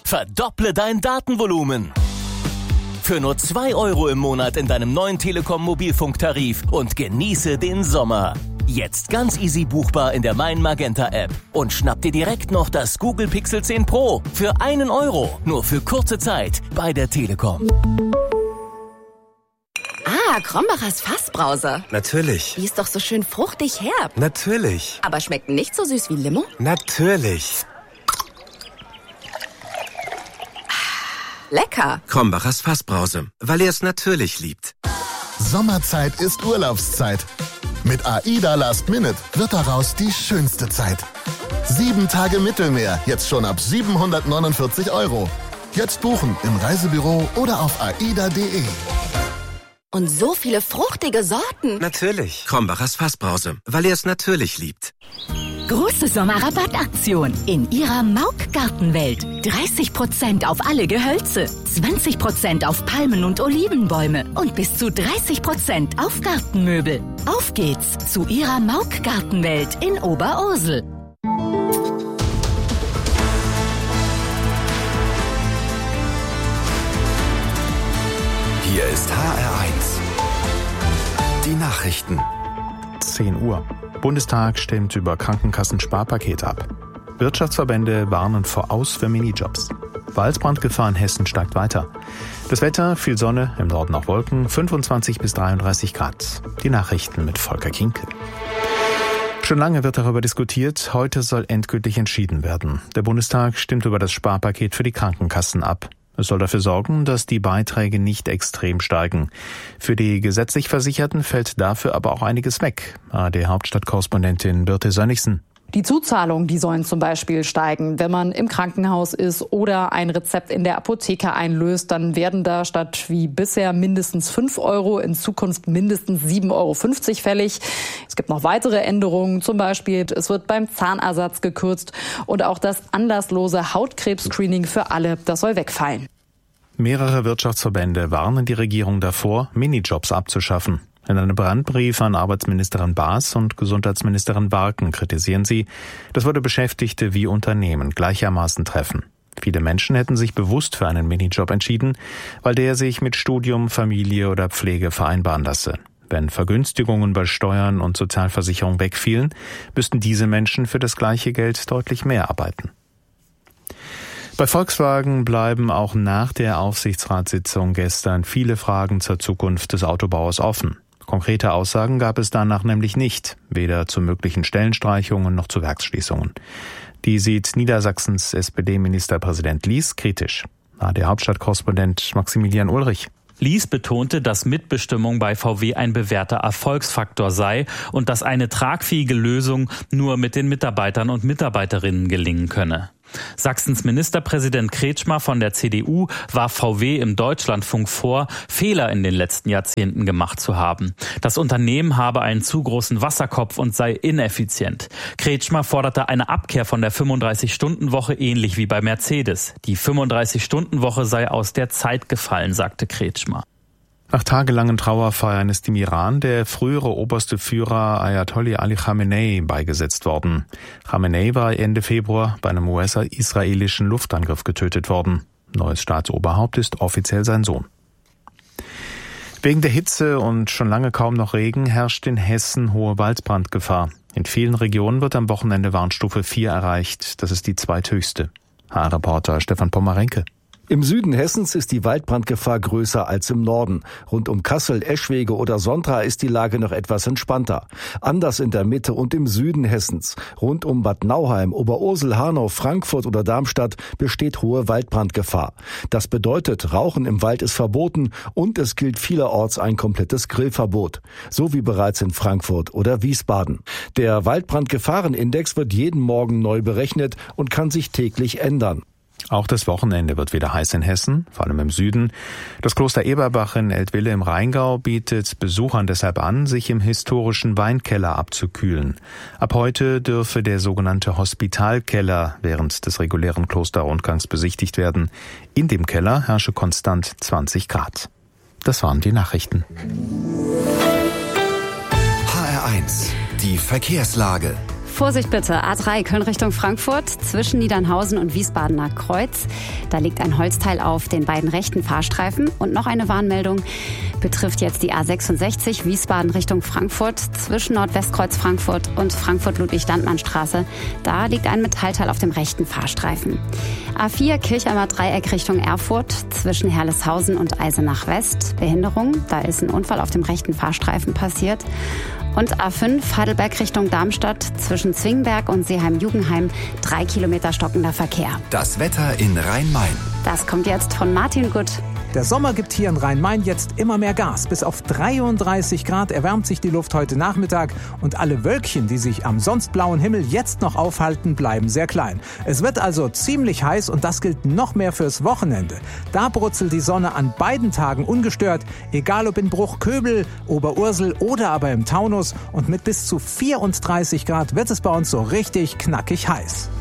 Verdopple dein Datenvolumen. Für nur 2 € im Monat in deinem neuen Telekom Mobilfunktarif und genieße den Sommer. Jetzt ganz easy buchbar in der Mein Magenta App. Und schnapp dir direkt noch das Google Pixel 10 Pro für 1 €. Nur für kurze Zeit bei der Telekom. Ah, Krombacher's Fassbrause. Natürlich. Die ist doch so schön fruchtig herb. Natürlich. Aber schmeckt nicht so süß wie Limo? Natürlich. Lecker. Krombacher's Fassbrause, weil er es natürlich liebt. Sommerzeit ist Urlaubszeit. Mit AIDA Last Minute wird daraus die schönste Zeit. 7 Tage Mittelmeer, jetzt schon ab 749 €. Jetzt buchen im Reisebüro oder auf aida.de. Und so viele fruchtige Sorten. Natürlich. Krombacher's Fassbrause, weil er es natürlich liebt. Große Sommerrabattaktion in Ihrer Mauk-Gartenwelt. 30% auf alle Gehölze, 20% auf Palmen und Olivenbäume und bis zu 30% auf Gartenmöbel. Auf geht's zu Ihrer Mauk-Gartenwelt in Oberursel. Hier ist HR1. Die Nachrichten. 10 Uhr. Bundestag stimmt über Krankenkassen-Sparpaket ab. Wirtschaftsverbände warnen vor Aus für Minijobs. Waldbrandgefahr in Hessen steigt weiter. Das Wetter, viel Sonne, im Norden auch Wolken, 25 bis 33 Grad. Die Nachrichten mit Volker Kinkel. Schon lange wird darüber diskutiert, heute soll endgültig entschieden werden. Der Bundestag stimmt über das Sparpaket für die Krankenkassen ab. Es soll dafür sorgen, dass die Beiträge nicht extrem steigen. Für die gesetzlich Versicherten fällt dafür aber auch einiges weg. ARD-Hauptstadtkorrespondentin Birte Sönnigsen. Die Zuzahlungen, die sollen zum Beispiel steigen. Wenn man im Krankenhaus ist oder ein Rezept in der Apotheke einlöst, dann werden da statt wie bisher mindestens 5 € in Zukunft mindestens 7,50 € fällig. Es gibt noch weitere Änderungen, zum Beispiel es wird beim Zahnersatz gekürzt und auch das anlasslose Hautkrebs-Screening für alle, das soll wegfallen. Mehrere Wirtschaftsverbände warnen die Regierung davor, Minijobs abzuschaffen. In einem Brandbrief an Arbeitsministerin Baas und Gesundheitsministerin Warken kritisieren sie, das würde Beschäftigte wie Unternehmen gleichermaßen treffen. Viele Menschen hätten sich bewusst für einen Minijob entschieden, weil der sich mit Studium, Familie oder Pflege vereinbaren lasse. Wenn Vergünstigungen bei Steuern und Sozialversicherung wegfielen, müssten diese Menschen für das gleiche Geld deutlich mehr arbeiten. Bei Volkswagen bleiben auch nach der Aufsichtsratssitzung gestern viele Fragen zur Zukunft des Autobauers offen. Konkrete Aussagen gab es danach nämlich nicht, weder zu möglichen Stellenstreichungen noch zu Werksschließungen. Die sieht Niedersachsens SPD-Ministerpräsident Lies kritisch. Der Hauptstadtkorrespondent Maximilian Ulrich. Lies betonte, dass Mitbestimmung bei VW ein bewährter Erfolgsfaktor sei und dass eine tragfähige Lösung nur mit den Mitarbeitern und Mitarbeiterinnen gelingen könne. Sachsens Ministerpräsident Kretschmer von der CDU warf VW im Deutschlandfunk vor, Fehler in den letzten Jahrzehnten gemacht zu haben. Das Unternehmen habe einen zu großen Wasserkopf und sei ineffizient. Kretschmer forderte eine Abkehr von der 35-Stunden-Woche ähnlich wie bei Mercedes. Die 35-Stunden-Woche sei aus der Zeit gefallen, sagte Kretschmer. Nach tagelangen Trauerfeiern ist im Iran der frühere oberste Führer Ayatollah Ali Khamenei beigesetzt worden. Khamenei war Ende Februar bei einem US-israelischen Luftangriff getötet worden. Neues Staatsoberhaupt ist offiziell sein Sohn. Wegen der Hitze und schon lange kaum noch Regen herrscht in Hessen hohe Waldbrandgefahr. In vielen Regionen wird am Wochenende Warnstufe 4 erreicht. Das ist die zweithöchste. HR-Reporter Stefan Pommerenke. Im Süden Hessens ist die Waldbrandgefahr größer als im Norden. Rund um Kassel, Eschwege oder Sontra ist die Lage noch etwas entspannter. Anders in der Mitte und im Süden Hessens. Rund um Bad Nauheim, Oberursel, Hanau, Frankfurt oder Darmstadt besteht hohe Waldbrandgefahr. Das bedeutet, Rauchen im Wald ist verboten und es gilt vielerorts ein komplettes Grillverbot. So wie bereits in Frankfurt oder Wiesbaden. Der Waldbrandgefahrenindex wird jeden Morgen neu berechnet und kann sich täglich ändern. Auch das Wochenende wird wieder heiß in Hessen, vor allem im Süden. Das Kloster Eberbach in Eltville im Rheingau bietet Besuchern deshalb an, sich im historischen Weinkeller abzukühlen. Ab heute dürfe der sogenannte Hospitalkeller während des regulären Klosterrundgangs besichtigt werden. In dem Keller herrsche konstant 20 Grad. Das waren die Nachrichten. HR1, die Verkehrslage. Vorsicht bitte, A3 Köln Richtung Frankfurt zwischen Niedernhausen und Wiesbadener Kreuz. Da liegt ein Holzteil auf den beiden rechten Fahrstreifen. Und noch eine Warnmeldung betrifft jetzt die A66 Wiesbaden Richtung Frankfurt zwischen Nordwestkreuz Frankfurt und Frankfurt-Ludwig-Standmann-Straße. Da liegt ein Metallteil auf dem rechten Fahrstreifen. A4 Kirchheimer Dreieck Richtung Erfurt zwischen Herleshausen und Eisenach West. Behinderung, da ist ein Unfall auf dem rechten Fahrstreifen passiert. Und A5 Heidelberg Richtung Darmstadt zwischen Zwingenberg und Seeheim-Jugenheim 3 Kilometer stockender Verkehr. Das Wetter in Rhein-Main. Das kommt jetzt von Martin Gutt. Der Sommer gibt hier in Rhein-Main jetzt immer mehr Gas. Bis auf 33 Grad erwärmt sich die Luft heute Nachmittag und alle Wölkchen, die sich am sonst blauen Himmel jetzt noch aufhalten, bleiben sehr klein. Es wird also ziemlich heiß und das gilt noch mehr fürs Wochenende. Da brutzelt die Sonne an beiden Tagen ungestört, egal ob in Bruchköbel, Oberursel oder aber im Taunus. Und mit bis zu 34 Grad wird es bei uns so richtig knackig heiß.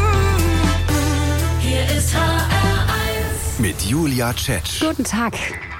Hier ist mit Julia Tschetsch. Guten Tag.